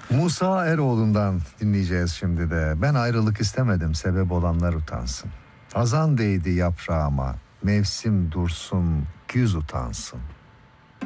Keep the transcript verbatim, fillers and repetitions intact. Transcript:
Musa Eroğlu'ndan dinleyeceğiz şimdi de. Ben ayrılık istemedim, sebep olanlar utansın. Hazan değdi yaprağıma, mevsim dursun, güz utansın.